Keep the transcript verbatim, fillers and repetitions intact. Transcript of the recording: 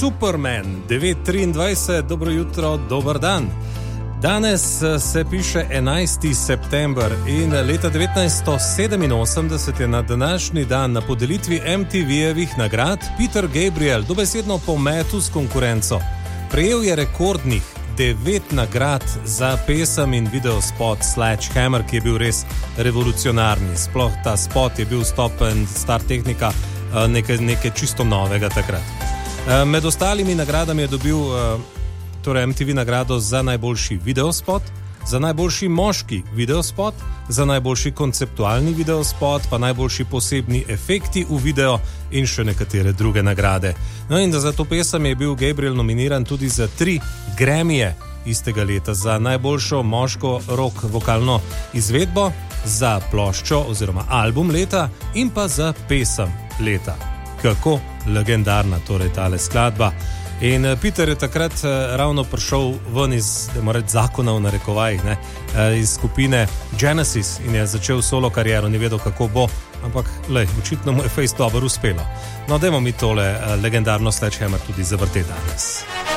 Superman, devet triindvajset, dobro jutro, dober dan. Danes se piše enajsti september in leta devetnajststo sedeminosemdeset je na današnji dan na podelitvi em te ve-evih nagrad Peter Gabriel dobesedno pometu s konkurenco. Prejel je rekordnih devet nagrad za pesem in videospot Sledgehammer, ki je bil res revolucionarni. Sploh ta spot je bil stopen star tehnika, nekaj, nekaj čisto novega takrat. Med ostalimi nagradami je dobil torej em te ve nagrado za najboljši videospot, za najboljši moški videospot, za najboljši konceptualni videospot, pa najboljši posebni efekti v video in še nekatere druge nagrade. No in za to pesem je bil Gabriel nominiran tudi za tri Grammyje istega leta, za najboljšo moško rock vokalno izvedbo, za ploščo oziroma album leta in pa za pesem leta. Kako legendarna torej tale skladba. In Peter je takrat ravno prišel ven iz, da mora reči, zakona v narekovajih, ne, iz skupine Genesis in je začel solo kariero, ni vedel, kako bo, ampak lej, očitno mu je fejst dobro uspelo. No, dajmo mi tole legendarno Sledgehammer tudi zavrteti danes.